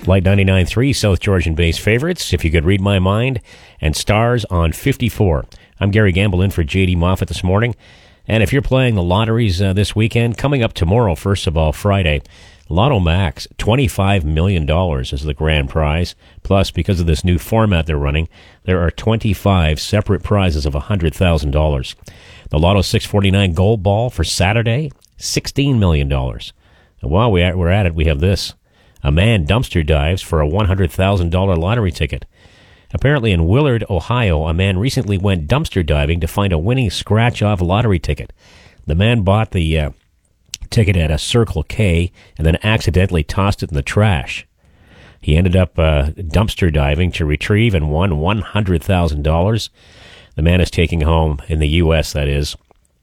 Flight 99.3, South Georgian-based favorites, If You Could Read My Mind, and Stars on 54. I'm Gary Gamble in for J.D. Moffat this morning. And if you're playing the lotteries this weekend, coming up tomorrow, first of all, Friday, Lotto Max, $25 million is the grand prize. Plus, because of this new format they're running, there are 25 separate prizes of $100,000. The Lotto 649 Gold Ball for Saturday, $16 million. And while we're at it, we have this. A man dumpster dives for a $100,000 lottery ticket. Apparently in Willard, Ohio, a man recently went dumpster diving to find a winning scratch-off lottery ticket. The man bought the ticket at a Circle K and then accidentally tossed it in the trash. He ended up dumpster diving to retrieve and won $100,000. The man is taking home, in the U.S. that is,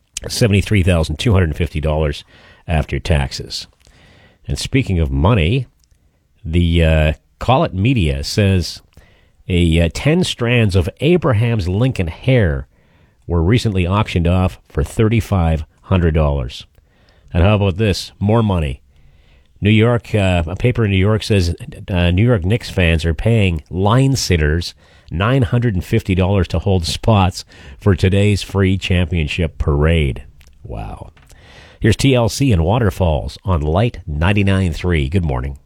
$73,250 after taxes. And speaking of money, the Call It Media says 10 strands of Abraham's Lincoln hair were recently auctioned off for $3,500. And how about this? More money. New York, a paper in New York says New York Knicks fans are paying line sitters $950 to hold spots for today's free championship parade. Wow. Here's TLC and Waterfalls on Light 99.3. Good morning.